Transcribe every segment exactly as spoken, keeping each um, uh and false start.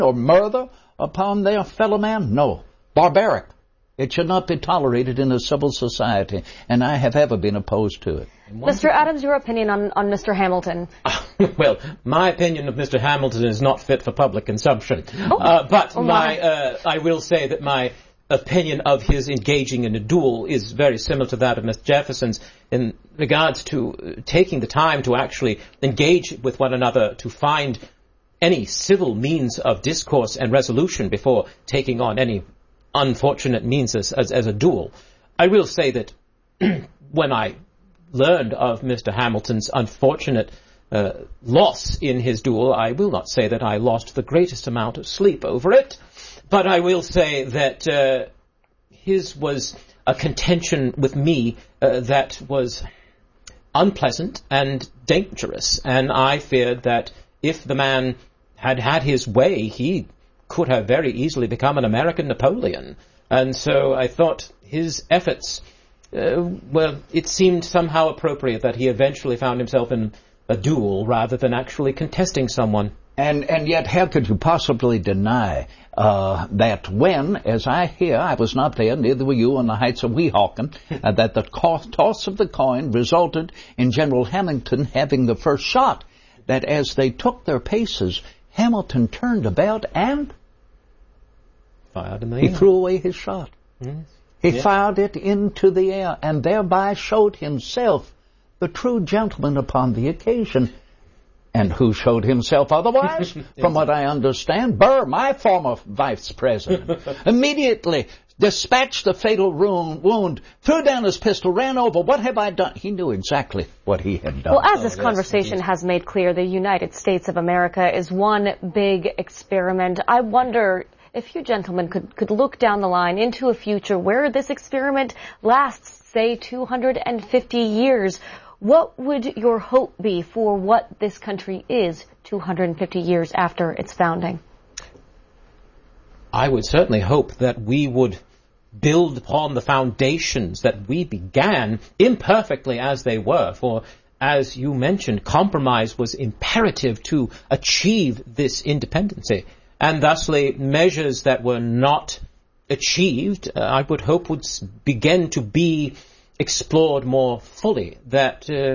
or murder upon their fellow man? No. Barbaric. It should not be tolerated in a civil society, and I have ever been opposed to it. Mister Adams, your opinion on, on Mister Hamilton? Well, my opinion of Mister Hamilton is not fit for public consumption. Oh. Uh, but oh my, my uh, I will say that my opinion of his engaging in a duel is very similar to that of Mister Jefferson's in regards to taking the time to actually engage with one another to find any civil means of discourse and resolution before taking on any unfortunate means as, as, as a duel. I will say that when I learned of Mister Hamilton's unfortunate uh, loss in his duel, I will not say that I lost the greatest amount of sleep over it, but I will say that uh, his was a contention with me uh, that was unpleasant and dangerous, and I feared that if the man had had his way, he could have very easily become an American Napoleon. And so I thought his efforts, uh, well, it seemed somehow appropriate that he eventually found himself in a duel rather than actually contesting someone. And and yet how could you possibly deny uh, that when, as I hear, I was not there, neither were you, on the heights of Weehawken, uh, that the co- toss of the coin resulted in General Hamilton having the first shot, that as they took their paces, Hamilton turned about and fired in the he air. threw away his shot. Yes. He yeah. fired it into the air and thereby showed himself the true gentleman upon the occasion. And who showed himself otherwise? yes. From what I understand, Burr, my former vice president, immediately dispatched the fatal wound, threw down his pistol, ran over. What have I done? He knew exactly what he had done. Well, as this oh, conversation yes, has made clear, the United States of America is one big experiment. I wonder if you gentlemen could, could look down the line into a future where this experiment lasts, say, two hundred fifty years. What would your hope be for what this country is two hundred fifty years after its founding? I would certainly hope that we would build upon the foundations that we began, imperfectly as they were, for, as you mentioned, compromise was imperative to achieve this independency. And thusly, measures that were not achieved, uh, I would hope would begin to be explored more fully, that uh,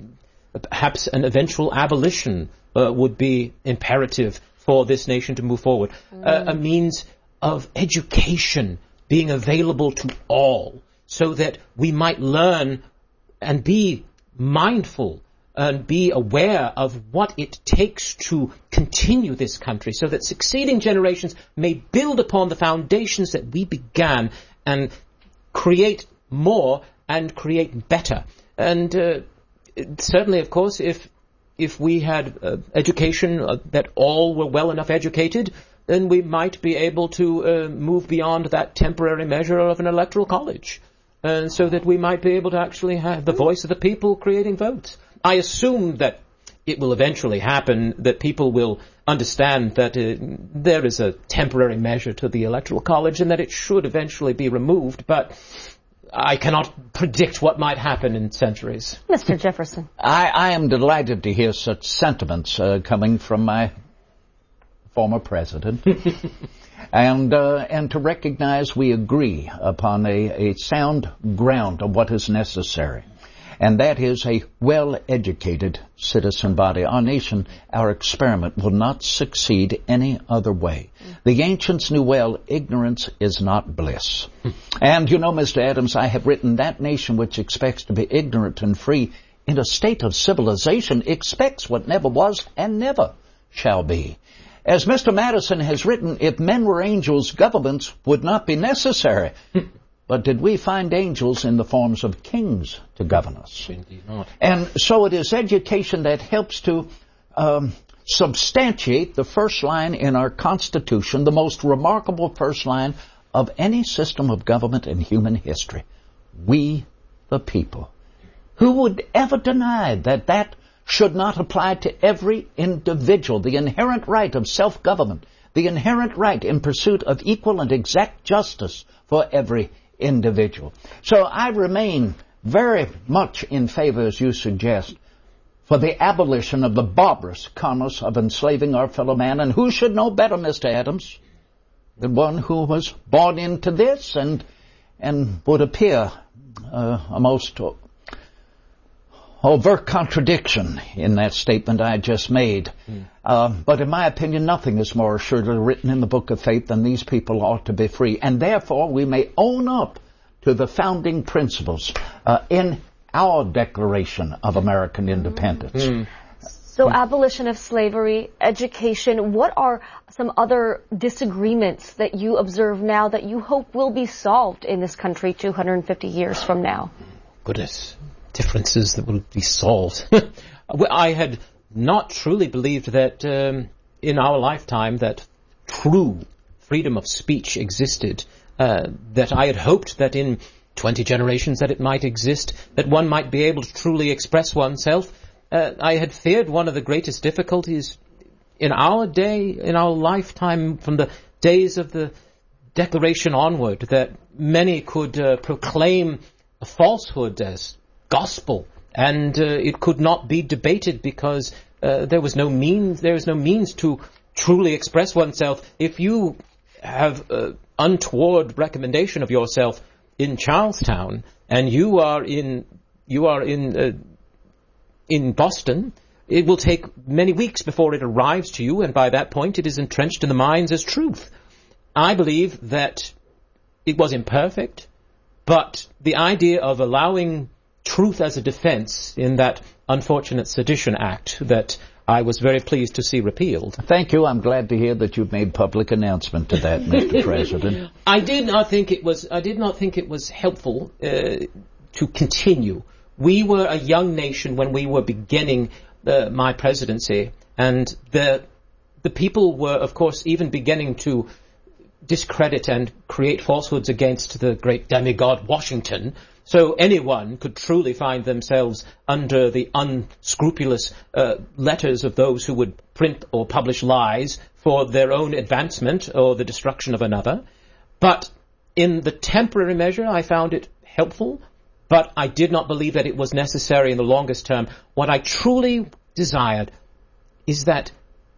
perhaps an eventual abolition uh, would be imperative for this nation to move forward. Mm. Uh, a means of education being available to all so that we might learn and be mindful and be aware of what it takes to continue this country so that succeeding generations may build upon the foundations that we began and create more and create better. And uh, certainly, of course, if if we had uh, education uh, that all were well enough educated, then we might be able to uh, move beyond that temporary measure of an electoral college, and so that we might be able to actually have the voice of the people creating votes. I assume that it will eventually happen, that people will understand that uh, there is a temporary measure to the electoral college and that it should eventually be removed, but I cannot predict what might happen in centuries. Mister Jefferson. I, I am delighted to hear such sentiments uh, coming from my former president, and uh, and to recognize we agree upon a, a sound ground of what is necessary. And that is a well-educated citizen body. Our nation, our experiment, will not succeed any other way. The ancients knew well, ignorance is not bliss. And you know, Mister Adams, I have written, that nation which expects to be ignorant and free in a state of civilization expects what never was and never shall be. As Mister Madison has written, if men were angels, governments would not be necessary. But did we find angels in the forms of kings to govern us? Indeed not. And so it is education that helps to um, substantiate the first line in our Constitution, the most remarkable first line of any system of government in human history. We, the people. Who would ever deny that that should not apply to every individual? The inherent right of self-government, the inherent right in pursuit of equal and exact justice for every individual. So I remain very much in favor, as you suggest, for the abolition of the barbarous commerce of enslaving our fellow man. And who should know better, Mister Adams, than one who was born into this and and would appear uh, a most overt contradiction in that statement I just made. Mm. Uh, but in my opinion, nothing is more assuredly written in the Book of Faith than these people ought to be free. And therefore, we may own up to the founding principles uh, in our Declaration of American Independence. Mm. So abolition of slavery, education, what are some other disagreements that you observe now that you hope will be solved in this country two hundred fifty years from now? Goodness. Differences that will be solved. I had not truly believed that um, in our lifetime that true freedom of speech existed, uh, that I had hoped that in twenty generations that it might exist, that one might be able to truly express oneself. Uh, I had feared one of the greatest difficulties in our day, in our lifetime, from the days of the Declaration onward, that many could uh, proclaim a falsehood as gospel, and uh, it could not be debated because uh, there was no means there is no means to truly express oneself. If you have uh, untoward recommendation of yourself in Charlestown and you are in you are in uh, in Boston, it will take many weeks before it arrives to you, and by that point it is entrenched in the minds as truth. I believe that it was imperfect, but the idea of allowing truth as a defense in that unfortunate Sedition Act that I was very pleased to see repealed. Thank you. I'm glad to hear that you've made public announcement to that, Mister President. I did not think it was. I did not think it was helpful uh, to continue. We were a young nation when we were beginning uh, my presidency, and the the people were, of course, even beginning to discredit and create falsehoods against the great demigod Washington. So anyone could truly find themselves under the unscrupulous uh, letters of those who would print or publish lies for their own advancement or the destruction of another. But in the temporary measure, I found it helpful, but I did not believe that it was necessary in the longest term. What I truly desired is that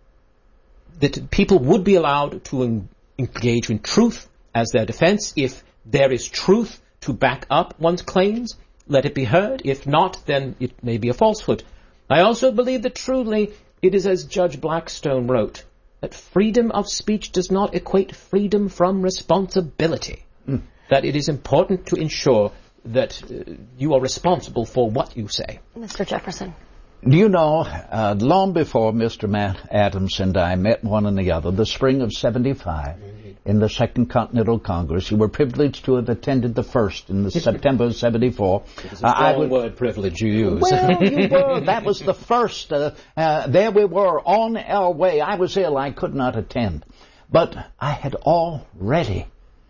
that people would be allowed to en- engage in truth as their defense. If there is truth to back up one's claims, let it be heard. If not, then it may be a falsehood. I also believe that truly it is as Judge Blackstone wrote, that freedom of speech does not equate freedom from responsibility. Mm. That it is important to ensure that uh, you are responsible for what you say. Mister Jefferson. Do you know, uh, long before Mister Matt Adams and I met one and the other, the spring of seventy-five, mm-hmm. in the Second Continental Congress, you were privileged to have attended the first in the September of seventy-four. It was a strong uh, I would, word, privilege, you use. Well, you were. That was the first. Uh, uh, there we were on our way. I was ill. I could not attend. But I had already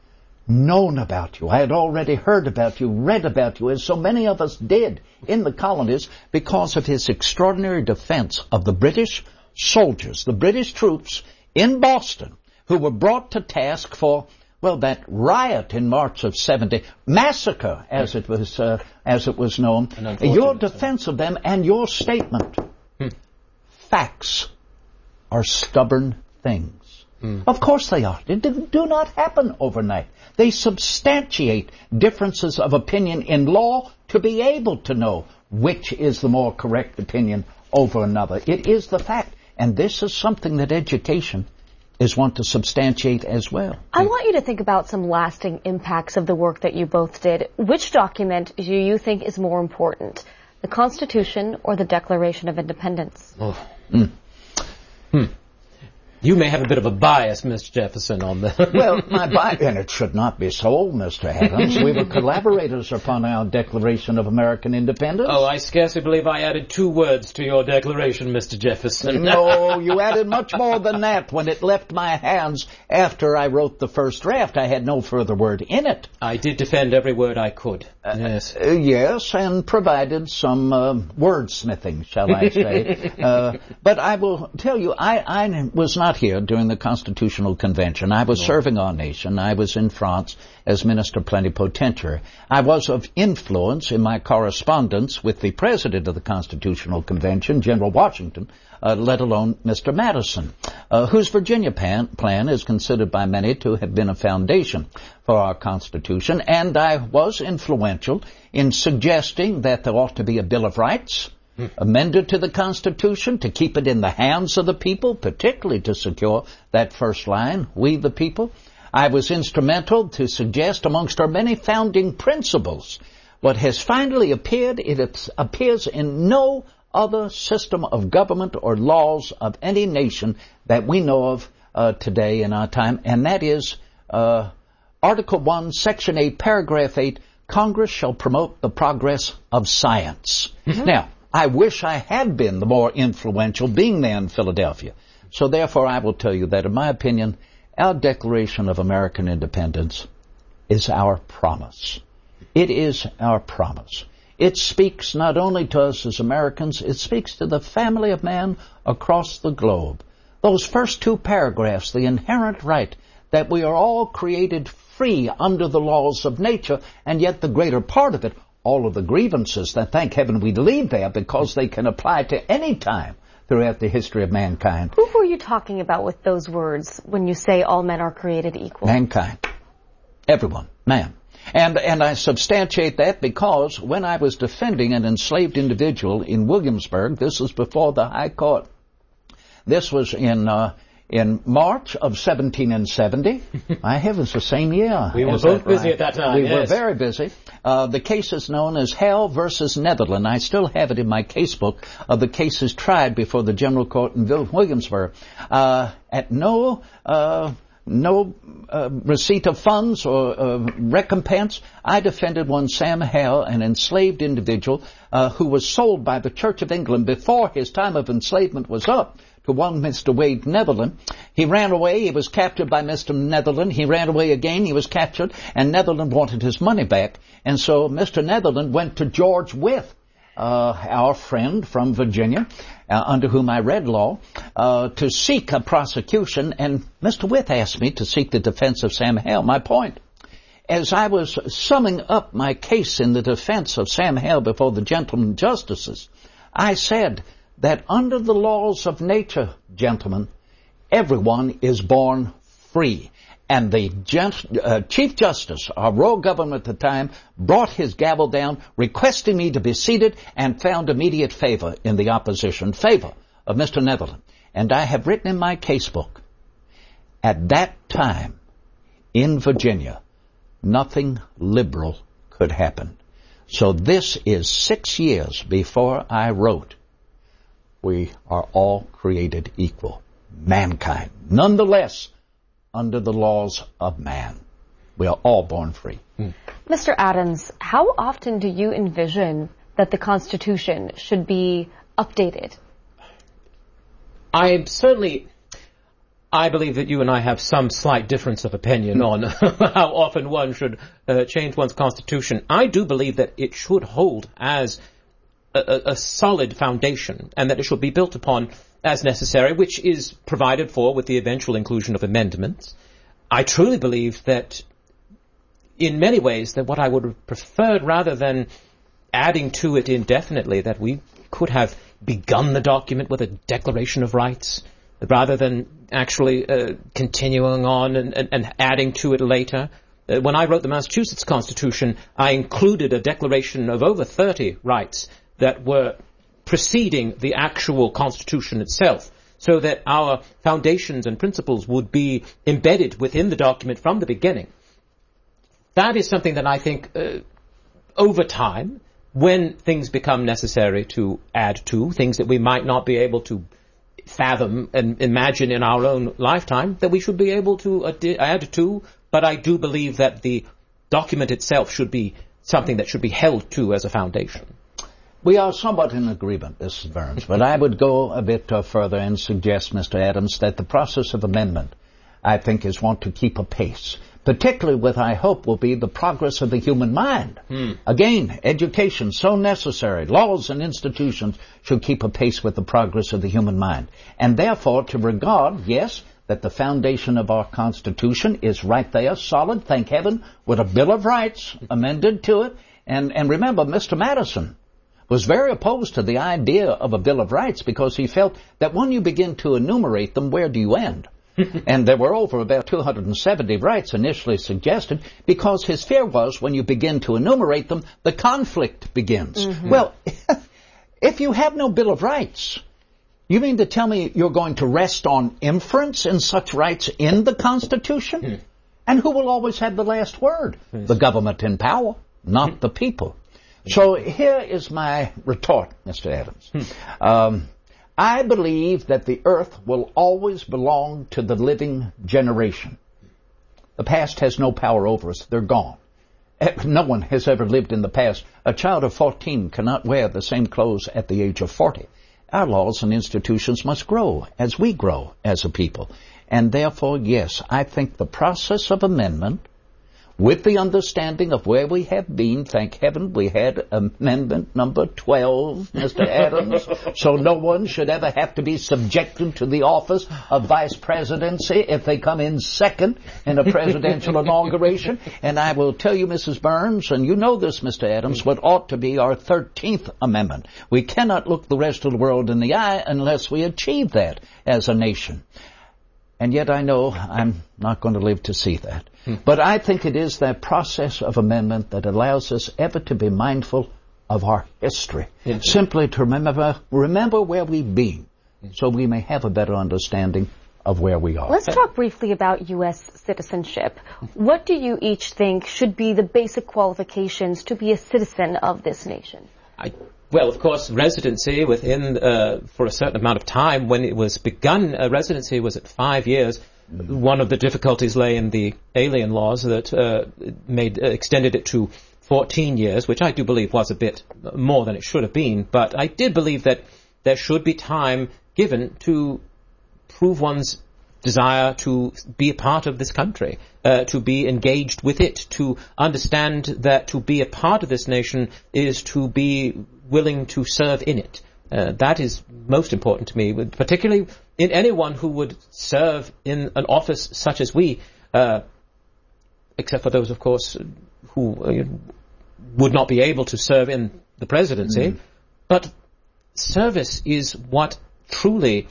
known about you. I had already heard about you, read about you, as so many of us did in the colonies, because of his extraordinary defense of the British soldiers, the British troops in Boston, who were brought to task for, well, that riot in March of seventy, massacre, as it was, uh, as it was known. Your defense of them and your statement. Hmm. Facts are stubborn things. Mm. Of course they are. They do not happen overnight. They substantiate differences of opinion in law to be able to know which is the more correct opinion over another. It is the fact. And this is something that education is one to substantiate as well. I want you to think about some lasting impacts of the work that you both did. Which document do you think is more important, the Constitution or the Declaration of Independence? Oh. Mm. Hmm. You may have a bit of a bias, Mister Jefferson, on the... Well, my bias, and it should not be so, Mister Adams. We were collaborators upon our Declaration of American Independence. Oh, I scarcely believe I added two words to your declaration, Mister Jefferson. No, you added much more than that. When it left my hands after I wrote the first draft, I had no further word in it. I did defend every word I could. Uh, yes. Uh, yes, and provided some uh, wordsmithing, shall I say. uh, but I will tell you, I, I was not not here during the Constitutional Convention. I was no. serving our nation. I was in France as Minister Plenipotentiary. I was of influence in my correspondence with the President of the Constitutional Convention, General Washington, uh, let alone Mister Madison, uh, whose Virginia pan, plan is considered by many to have been a foundation for our Constitution. And I was influential in suggesting that there ought to be a Bill of Rights amended to the Constitution to keep it in the hands of the people, particularly to secure that first line, we the people. I was instrumental to suggest amongst our many founding principles what has finally appeared. It appears in no other system of government or laws of any nation that we know of uh, today in our time, and that is uh, Article one, Section eight, Paragraph eight, Congress shall promote the progress of science. Mm-hmm. Now, I wish I had been the more influential, being there in Philadelphia. So therefore, I will tell you that, in my opinion, our Declaration of American Independence is our promise. It is our promise. It speaks not only to us as Americans, it speaks to the family of man across the globe. Those first two paragraphs, the inherent right that we are all created free under the laws of nature, and yet the greater part of it, all of the grievances that, thank heaven, we leave there because they can apply to any time throughout the history of mankind. Who were you talking about with those words when you say all men are created equal? Mankind. Everyone. Man. And, and I substantiate that because when I was defending an enslaved individual in Williamsburg, this was before the High Court. This was in, uh, in March of seventeen seventy. My heavens, the same year. We were both busy right? at that time. We yes. were very busy. Uh, the case is known as Hale versus Netherland. I still have it in my casebook of the cases tried before the General Court in Williamsburg. Uh, at no, uh, no, uh, receipt of funds or, uh, recompense, I defended one Sam Hale, an enslaved individual, uh, who was sold by the Church of England before his time of enslavement was up, to one Mister Wade Netherland. He ran away. He was captured by Mister Netherland. He ran away again. He was captured, and Netherland wanted his money back. And so Mister Netherland went to George Wythe, uh, our friend from Virginia, uh, under whom I read law, uh, to seek a prosecution. And Mister Wythe asked me to seek the defense of Sam Hale. My point, as I was summing up my case in the defense of Sam Hale before the gentlemen justices, I said that under the laws of nature, gentlemen, everyone is born free. And the gent- uh, Chief Justice, our royal government at the time, brought his gavel down, requesting me to be seated, and found immediate favor in the opposition, favor of Mister Netherland. And I have written in my casebook, at that time, in Virginia, nothing liberal could happen. So this is six years before I wrote, we are all created equal. Mankind. Nonetheless, under the laws of man, we are all born free. Hmm. Mister Adams, how often do you envision that the Constitution should be updated? I certainly, I believe that you and I have some slight difference of opinion on how often one should uh, change one's Constitution. I do believe that it should hold as A, a solid foundation, and that it should be built upon as necessary, which is provided for with the eventual inclusion of amendments. I truly believe that, in many ways, that what I would have preferred, rather than adding to it indefinitely, that we could have begun the document with a Declaration of Rights, rather than actually uh, continuing on and, and, and adding to it later. Uh, when I wrote the Massachusetts Constitution, I included a declaration of over thirty rights that were preceding the actual Constitution itself, so that our foundations and principles would be embedded within the document from the beginning. That is something that I think, uh, over time, when things become necessary to add to, things that we might not be able to fathom and imagine in our own lifetime, that we should be able to ad- add to, but I do believe that the document itself should be something that should be held to as a foundation. We are somewhat in agreement, Missus Burns, but I would go a bit uh, further and suggest, Mister Adams, that the process of amendment I think, is want to keep a pace, particularly with, I hope, will be the progress of the human mind. Hmm. Again, education, so necessary. Laws and institutions should keep a pace with the progress of the human mind. And therefore, to regard, yes, that the foundation of our Constitution is right there, solid, thank heaven, with a Bill of Rights amended to it. And, and remember, Mister Madison was very opposed to the idea of a Bill of Rights because he felt that when you begin to enumerate them, where do you end? And there were over about two hundred seventy rights initially suggested because his fear was when you begin to enumerate them, the conflict begins. Mm-hmm. Well, if you have no Bill of Rights, you mean to tell me you're going to rest on inference in such rights in the Constitution? Mm. And who will always have the last word? Yes. The government in power, not mm. the people. Mm. So here is my retort, Mister Adams. Mm. Um, I believe that the earth will always belong to the living generation. The past has no power over us. They're gone. No one has ever lived in the past. A child of fourteen cannot wear the same clothes at the age of forty. Our laws and institutions must grow as we grow as a people. And therefore, yes, I think the process of amendment, with the understanding of where we have been, thank heaven we had amendment number twelve, Mister Adams, so no one should ever have to be subjected to the office of vice presidency if they come in second in a presidential inauguration. And I will tell you, Missus Burns, and you know this, Mister Adams, what ought to be our thirteenth amendment. We cannot look the rest of the world in the eye unless we achieve that as a nation. And yet I know I'm not going to live to see that. Hmm. But I think it is that process of amendment that allows us ever to be mindful of our history. Hmm. Simply to remember, remember where we've been, hmm. so we may have a better understanding of where we are. Let's talk briefly about U S citizenship. What do you each think should be the basic qualifications to be a citizen of this nation? I Well, of course, residency within, uh, for a certain amount of time. When it was begun, uh, residency was at five years. Mm-hmm. One of the difficulties lay in the alien laws that uh, made uh, extended it to fourteen years, which I do believe was a bit more than it should have been. But I did believe that there should be time given to prove one's desire to be a part of this country, uh, to be engaged with it, to understand that to be a part of this nation is to be willing to serve in it. Uh, that is most important to me, particularly in anyone who would serve in an office such as we, uh, except for those, of course, who uh, would not be able to serve in the presidency. Mm. But service is what truly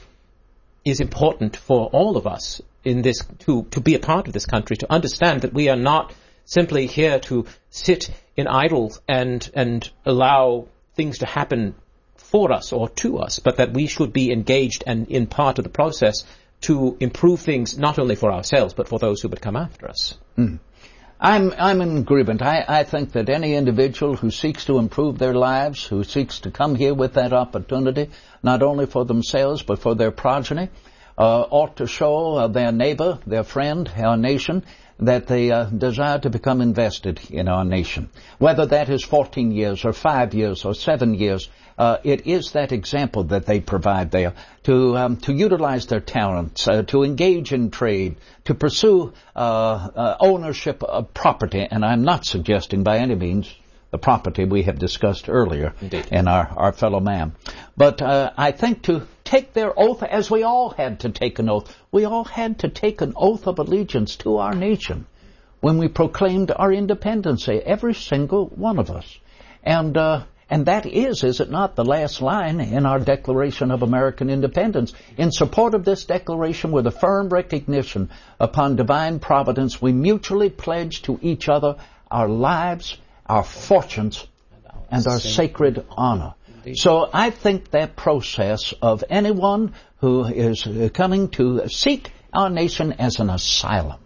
is important for all of us in this, to, to be a part of this country, to understand that we are not simply here to sit in idle and, and allow things to happen for us or to us, but that we should be engaged and in part of the process to improve things not only for ourselves, but for those who would come after us. Mm. I'm, I'm in agreement. I, I think that any individual who seeks to improve their lives, who seeks to come here with that opportunity, not only for themselves, but for their progeny, uh, ought to show uh, their neighbor, their friend, our nation, that they uh, desire to become invested in our nation. Whether that is fourteen years or five years or seven years, uh, it is that example that they provide there to um, to utilize their talents, uh, to engage in trade, to pursue uh, uh, ownership of property. And I'm not suggesting by any means the property we have discussed earlier Indeed. in our, our fellow man. But uh, I think to take their oath, as we all had to take an oath, we all had to take an oath of allegiance to our nation when we proclaimed our independence, every single one of us. And uh, and that is, is it not, the last line in our Declaration of American Independence. In support of this declaration, with a firm recognition upon divine providence, we mutually pledge to each other our lives, our fortunes, and our sacred honor. Indeed. So I think that process of anyone who is coming to seek our nation as an asylum,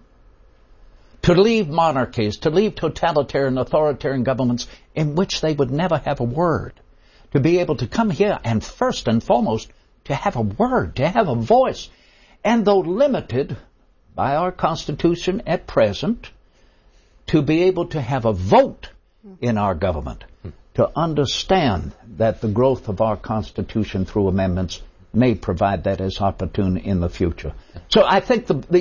to leave monarchies, to leave totalitarian, authoritarian governments in which they would never have a word, to be able to come here and first and foremost to have a word, to have a voice, and though limited by our Constitution at present, to be able to have a vote in our government, to understand that the growth of our Constitution through amendments may provide that as opportune in the future. So I think the, the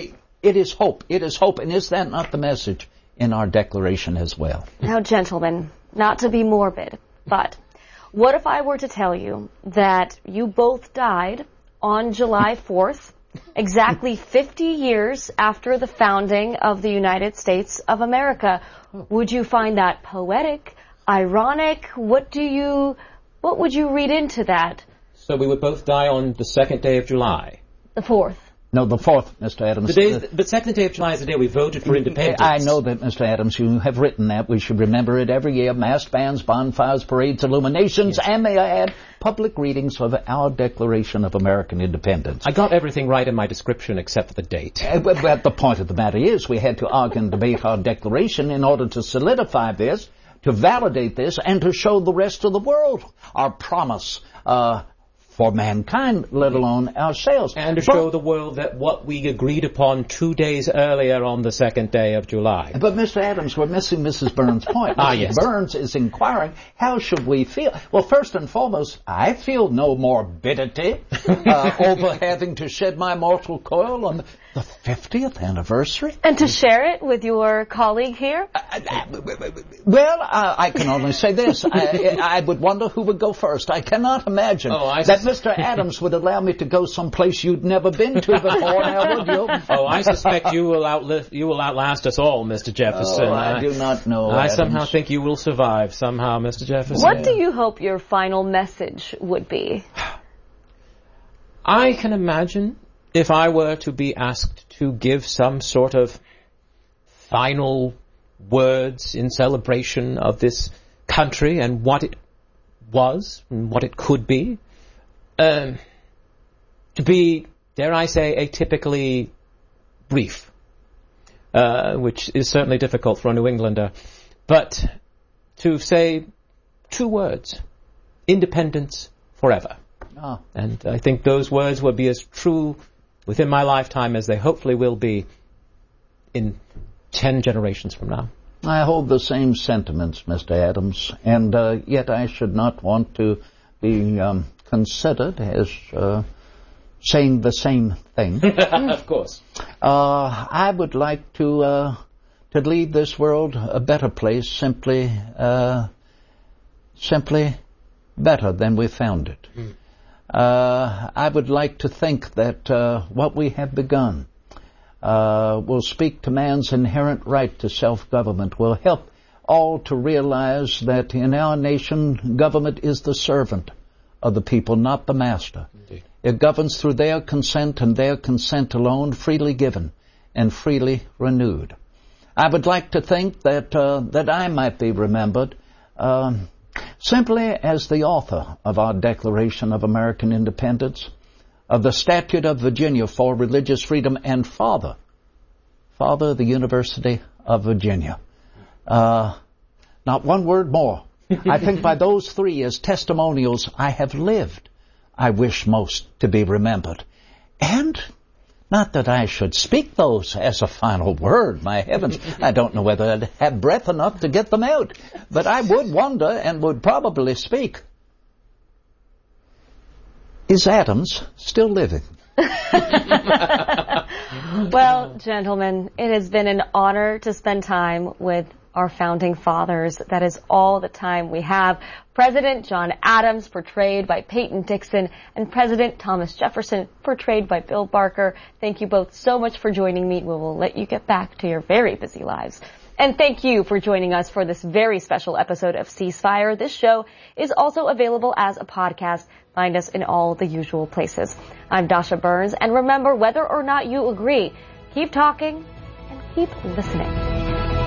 it is hope. It is hope. And is that not the message in our declaration as well? Now, gentlemen, not to be morbid, but what if I were to tell you that you both died on July fourth, exactly fifty years after the founding of the United States of America? Would you find that poetic, ironic? What do you, what would you read into that? So we would both die on the second day of July. The fourth. No, the fourth, Mister Adams. The, day, the second day of July is the day we voted for independence. I know that, Mister Adams. You have written that. We should remember it every year. Masked bands, bonfires, parades, illuminations, yes. And may I add, public readings of our Declaration of American Independence. I got everything right in my description except for the date. Uh, but, but the point of the matter is we had to argue and debate our declaration in order to solidify this, to validate this, and to show the rest of the world our promise uh for mankind, let alone ourselves. And to but, show the world that what we agreed upon two days earlier on the second day of July. But, Mister Adams, we're missing Missus Burns' point. ah, Missus yes. Burns is inquiring, how should we feel? Well, first and foremost, I feel no morbidity uh, over having to shed my mortal coil on the fiftieth anniversary. And to share it with your colleague here? Uh, uh, well, uh, I can only say this. I, I would wonder who would go first. I cannot imagine oh, I that Mister Adams would allow me to go someplace you'd never been to before, now would you? Oh, I suspect you will outlive, you will outlast us all, Mister Jefferson. Oh, I, I do not know, I Adams. somehow think you will survive, somehow, Mister Jefferson. What do you hope your final message would be? I can imagine if I were to be asked to give some sort of final words in celebration of this country and what it was and what it could be, um, to be, dare I say, atypically brief, uh, which is certainly difficult for a New Englander, but to say two words, independence forever. Oh. And I think those words will be as true within my lifetime as they hopefully will be in ten generations from now. I hold the same sentiments, Mister Adams, and uh, yet I should not want to be um, considered as uh, saying the same thing. Of course. Uh, I would like to uh, to leave this world a better place, simply, uh, simply better than we found it. Mm. Uh, I would like to think that uh, what we have begun uh, will speak to man's inherent right to self-government, will help all to realize that in our nation, government is the servant of the people, not the master. Indeed. It governs through their consent and their consent alone, freely given and freely renewed. I would like to think that uh, that I might be remembered uh, simply as the author of our Declaration of American Independence, of the Statute of Virginia for Religious Freedom, and father, father of the University of Virginia. Uh, not one word more. I think by those three as testimonials I have lived, I wish most to be remembered. And not that I should speak those as a final word, my heavens. I don't know whether I'd have breath enough to get them out. But I would wonder and would probably speak. Is Adams still living? Well, gentlemen, it has been an honor to spend time with our founding fathers. That is all the time we have. President John Adams, portrayed by Peyton Dixon, and President Thomas Jefferson, portrayed by Bill Barker. Thank you both so much for joining me. We will let you get back to your very busy lives. And thank you for joining us for this very special episode of Ceasefire. This show is also available as a podcast. Find us in all the usual places. I'm Dasha Burns, and remember, whether or not you agree, keep talking and keep listening.